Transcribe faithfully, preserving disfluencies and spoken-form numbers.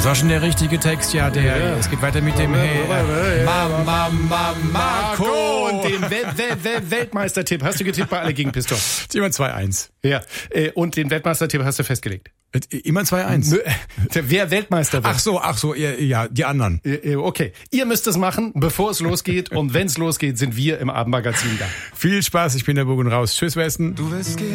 Das war schon der richtige Text, ja. Der, Ja. Es geht weiter mit dem hey, Mama, Mama, Marco. Und den Wel- Wel- Wel- Weltmeistertipp hast du getippt bei Alle gegen Pistor. Immer zwei eins. Ja. Äh, Und den Weltmeistertipp hast du festgelegt. Immer zwei eins. Wer Weltmeister wird. Ach so, ach so, ja, ja, die anderen. Äh, Okay. Ihr müsst es machen, bevor es losgeht. Und wenn es losgeht, sind wir im Abendmagazin da. Viel Spaß, ich bin der Burg und raus. Tschüss, Westen. Du wirst gehen.